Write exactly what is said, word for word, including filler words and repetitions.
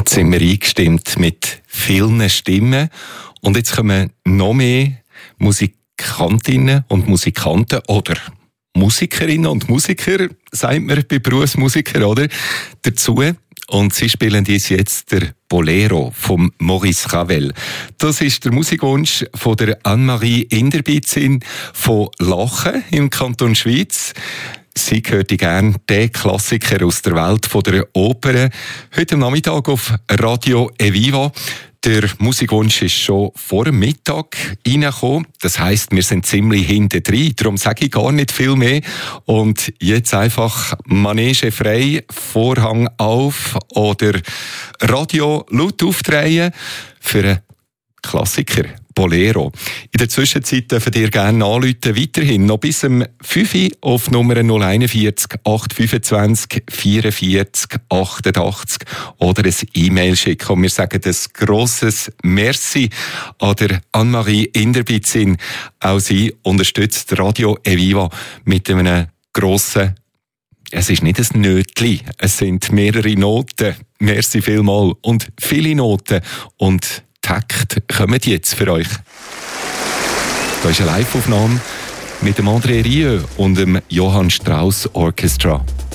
Jetzt sind wir eingestimmt mit vielen Stimmen und jetzt kommen noch mehr Musikantinnen und Musikanten oder Musikerinnen und Musiker, sagt man bei Berufsmusikern, oder? Dazu. Und sie spielen dies jetzt der Bolero von Maurice Ravel. Das ist der Musikwunsch von der Anne-Marie Inderbitzin von Lachen im Kanton Schwyz. Sie hörte gern den Klassiker aus der Welt von der Oper. Heute am Nachmittag auf Radio Eviva. Der Musikwunsch ist schon vor dem Mittag reingekommen. Das heisst, wir sind ziemlich hinten drin. Darum sage ich gar nicht viel mehr. Und jetzt einfach Manege frei, Vorhang auf oder Radio laut aufdrehen für einen Klassiker. Bolero. In der Zwischenzeit dürfen ihr gerne anrufen, weiterhin noch bis um fünf Uhr auf Nummer null eins vier acht fünfundzwanzig vierundvierzig achtundachtzig oder ein E-Mail schicken. Und wir sagen ein grosses Merci an der Anne-Marie Inderbitzin. Auch sie unterstützt Radio Eviva mit einem grossen, es ist nicht ein Nötli, es sind mehrere Noten. Merci vielmal und viele Noten und Takt kommen jetzt für euch. Da ist eine Live-Aufnahme mit dem André Rieu und dem Johann Strauss Orchestra.